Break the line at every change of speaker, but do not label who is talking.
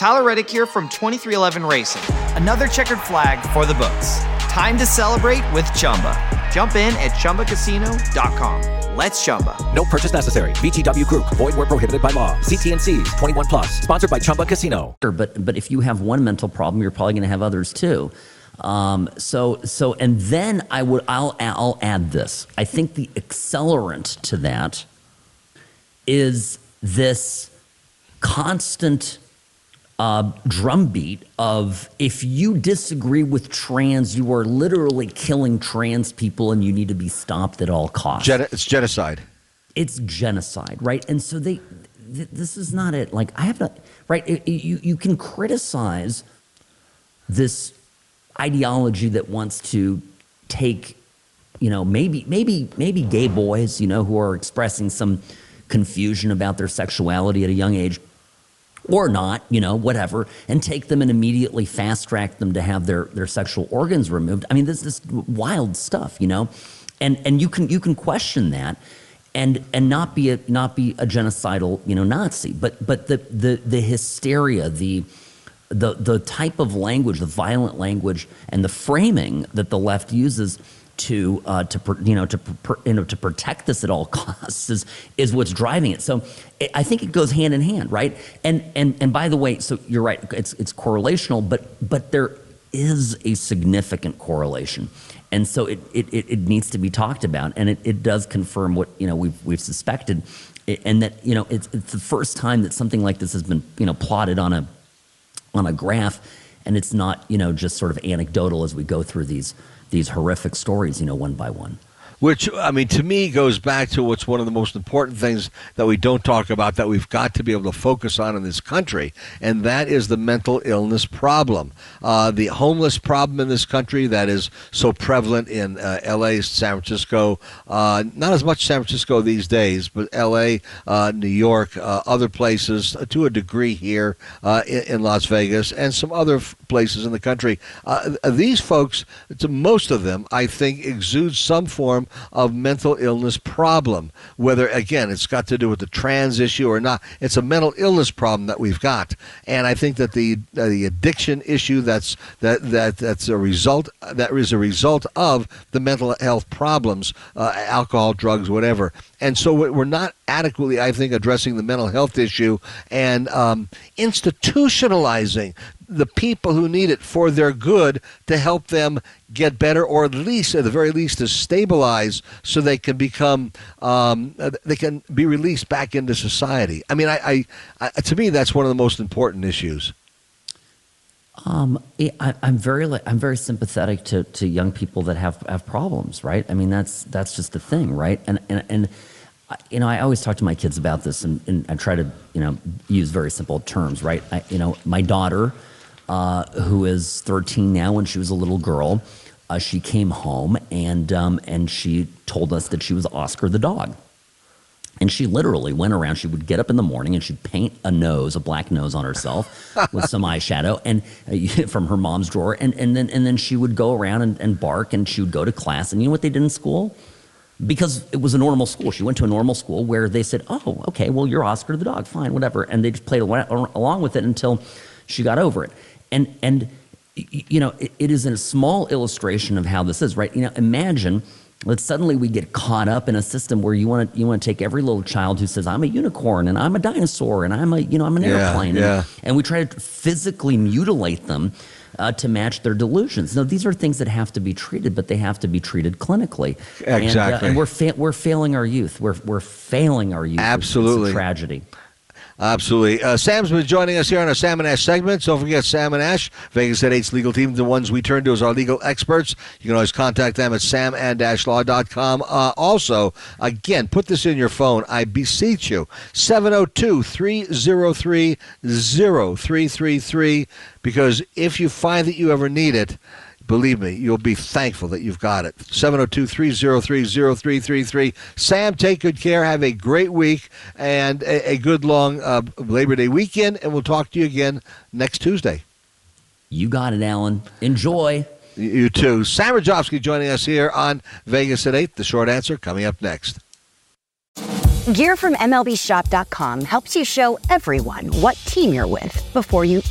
Tyler Reddick here from 2311 Racing. Another checkered flag for the books. Time to celebrate with Chumba. Jump in at ChumbaCasino.com. Let's Chumba.
No purchase necessary. VGW Group. Void where prohibited by law. See T&Cs. 21 plus. Sponsored by Chumba Casino.
But if you have one mental problem, you're probably going to have others too. And then I'll add this. I think the accelerant to that is this constant drumbeat of, if you disagree with trans, you are literally killing trans people and you need to be stopped at all costs.
It's genocide.
It's genocide, right? And so this is not it. Like, I have to, right? You can criticize this ideology that wants to take, maybe gay boys, who are expressing some confusion about their sexuality at a young age, or not, whatever, and take them and immediately fast track them to have their sexual organs removed. I mean, this wild stuff, and you can question that and not be a genocidal, Nazi, but the hysteria, the type of language, the violent language, and the framing that the left uses to protect this at all costs is what's driving it. So I think it goes hand in hand, right? And by the way, so you're right, it's correlational, but there is a significant correlation, and so it needs to be talked about, and it does confirm what we've suspected, and that it's the first time that something like this has been plotted on a graph, and it's not just sort of anecdotal as we go through these horrific stories, one by one.
Which, to me, goes back to what's one of the most important things that we don't talk about, that we've got to be able to focus on in this country, and that is the mental illness problem. The homeless problem in this country that is so prevalent in L.A., San Francisco, not as much San Francisco these days, but L.A., New York, other places, to a degree here in Las Vegas, and some other places in the country. These folks, to most of them, I think, exude some form of mental illness problem, whether, again, it's got to do with the trans issue or not. It's a mental illness problem that we've got, and I think that the addiction issue that's a result of the mental health problems, alcohol, drugs, whatever. And so we're not adequately, I think, addressing the mental health issue and institutionalizing the people who need it for their good to help them get better, or at the very least, to stabilize so they can become, they can be released back into society. I mean, I to me, that's one of the most important issues.
I'm very sympathetic to young people that have problems, right? I mean, that's just the thing, right? And I always talk to my kids about this, and I try to use very simple terms, right? My daughter, who is 13 now, when she was a little girl, she came home and she told us that she was Oscar the dog. And she literally went around. She would get up in the morning and she'd paint a black nose on herself with some eyeshadow and from her mom's drawer. And then she would go around and bark, and she would go to class. And you know what they did in school? Because it was a normal school. She went to a normal school where they said, "Oh, okay, well, you're Oscar the dog, fine, whatever." And they just played along with it until she got over it. And it is a small illustration of how this is, right? Imagine that suddenly we get caught up in a system where you want to take every little child who says, "I'm a unicorn and I'm a dinosaur and I'm an airplane," and we try to physically mutilate them to match their delusions. Now, these are things that have to be treated, but they have to be treated clinically.
Exactly.
And we're failing our youth. We're failing our youth.
Absolutely.
It's a tragedy.
Absolutely. Sam's been joining us here on our Sam and Ash segment. Don't forget Sam and Ash, Vegas at 8's legal team, the ones we turn to as our legal experts. You can always contact them at samand-law.com. Also, again, put this in your phone. I beseech you, 702-303-0333, because if you find that you ever need it, believe me, you'll be thankful that you've got it. 702-303-0333. Sam, take good care. Have a great week and a good long Labor Day weekend, and we'll talk to you again next Tuesday.
You got it, Alan. Enjoy.
You too. Sam Rajovsky joining us here on Vegas at 8. The short answer coming up next.
Gear from MLBShop.com helps you show everyone what team you're with before you